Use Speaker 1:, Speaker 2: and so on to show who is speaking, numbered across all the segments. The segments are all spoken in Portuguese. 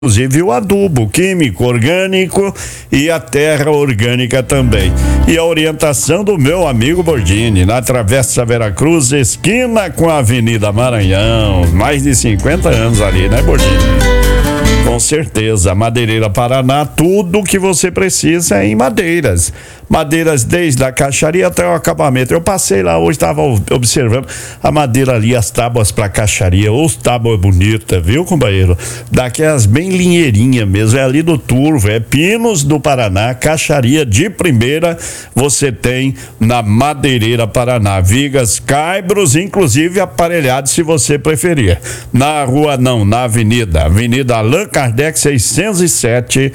Speaker 1: inclusive o adubo químico, orgânico e a terra orgânica também. E a orientação do meu amigo Bordini, na Travessa Veracruz, esquina com a Avenida Maranhão. Mais de 50 anos ali, né, Bordini? Com certeza, Madeireira Paraná, tudo o que você precisa é em madeiras. Madeiras desde a caixaria até o acabamento. Eu passei lá hoje, estava observando a madeira ali, as tábuas para caixaria, ou tábuas bonitas, viu, companheiro? Daquelas bem linheirinha mesmo, é ali do Turvo, é Pinos do Paraná, caixaria de primeira, você tem na Madeireira Paraná. Vigas, caibros, inclusive aparelhados se você preferir. Na rua não, na Avenida Allan Kardec 607,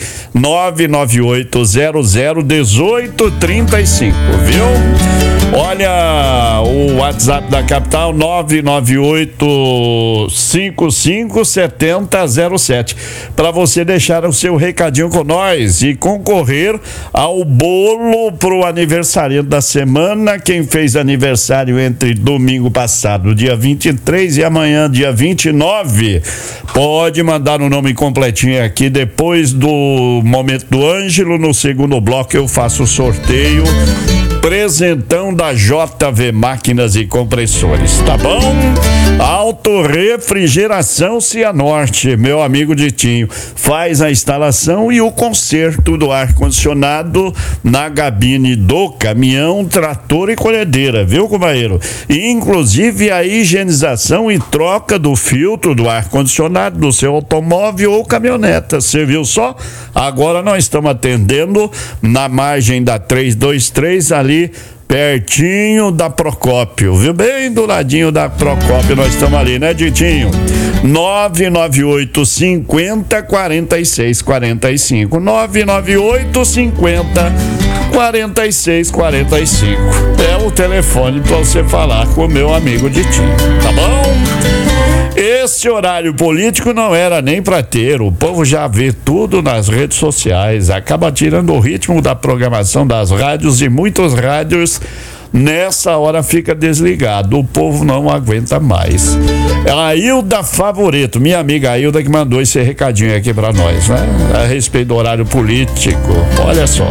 Speaker 1: 998001835, viu? Olha o WhatsApp da capital, 998557007, para você deixar o seu recadinho com nós e concorrer ao bolo pro aniversariante da semana. Quem fez aniversário entre domingo passado, dia 23, e amanhã, dia 29, pode mandar o nome completinho aqui. Depois do momento do Ângelo, no segundo bloco eu faço o sorteio. Presentão da JV Máquinas e Compressores, tá bom? Autorrefrigeração Cianorte, meu amigo Ditinho, faz a instalação e o conserto do ar-condicionado na cabine do caminhão, trator e colhedeira, viu, companheiro? E inclusive a higienização e troca do filtro do ar-condicionado do seu automóvel ou caminhoneta, você viu só? Agora nós estamos atendendo na margem da 323, ali pertinho da Procópio, viu? Bem do ladinho da Procópio nós estamos ali, né, Ditinho? 998504645, 998504645 é o telefone para você falar com o meu amigo Ditinho, tá bom? Esse horário político não era nem para ter, o povo já vê tudo nas redes sociais, acaba tirando o ritmo da programação das rádios, e muitas rádios nessa hora fica desligado, o povo não aguenta mais. A Hilda Favoreto, minha amiga Hilda, que mandou esse recadinho aqui para nós, né? A respeito do horário político, olha só.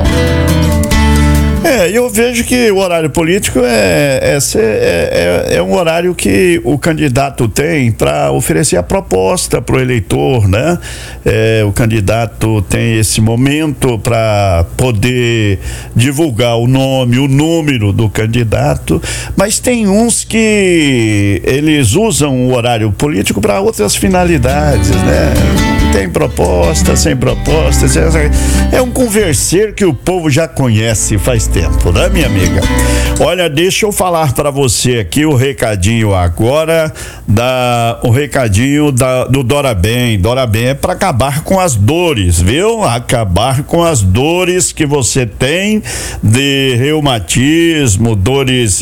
Speaker 1: Eu vejo que o horário político é um horário que o candidato tem para oferecer a proposta para o eleitor, né? O candidato tem esse momento para poder divulgar o nome, o número do candidato, mas tem uns que eles usam o horário político para outras finalidades, né? Tem proposta, sem propostas, é um converser que o povo já conhece faz tempo, né, minha amiga? Olha, deixa eu falar para você aqui o recadinho agora, o recadinho do Dora Bem. Dora Bem é para acabar com as dores, viu? Acabar com as dores que você tem de reumatismo, dores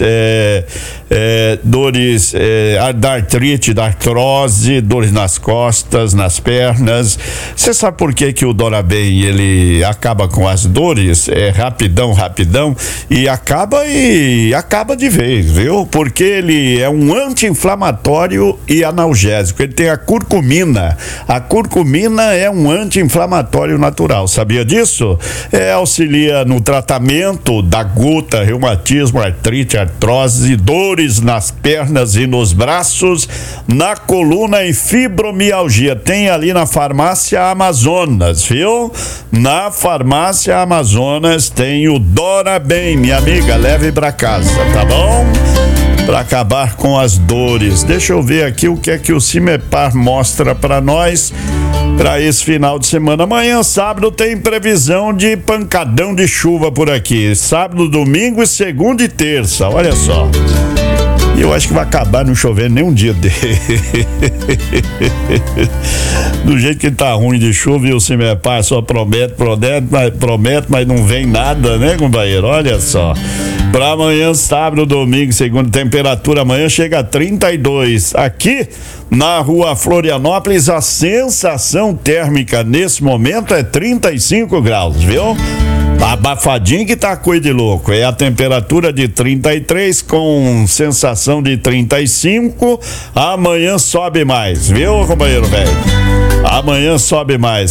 Speaker 1: da artrite, da artrose, dores nas costas, nas pernas. Você sabe por que o Dora Bem ele acaba com as dores? É rapidão e acaba de vez, viu? Porque ele é um anti-inflamatório e analgésico. Ele tem a curcumina. A curcumina é um anti-inflamatório natural. Sabia disso? Auxilia no tratamento da gota, reumatismo, artrite, artrose, dores nas pernas e nos braços, na coluna e fibromialgia. Tem ali na Farmácia Amazonas, viu? Na Farmácia Amazonas tem o Dora Bem, minha amiga, leve pra casa, tá bom? Pra acabar com as dores. Deixa eu ver aqui o que é que o Cimepar mostra pra nós para esse final de semana. Amanhã, sábado, tem previsão de pancadão de chuva por aqui. Sábado, domingo e segunda e terça, olha só. E eu acho que vai acabar não chovendo nem um dia dele. Do jeito que tá ruim de chuva, e o Cimepar só promete, mas não vem nada, né, companheiro? Olha só. Para amanhã, sábado, domingo, segunda, temperatura amanhã chega a 32. Aqui na rua Florianópolis, a sensação térmica nesse momento é 35 graus, viu? Abafadinho que tá coisa de louco. É a temperatura de 33 com sensação de 35. Amanhã sobe mais, viu, companheiro velho? Amanhã sobe mais.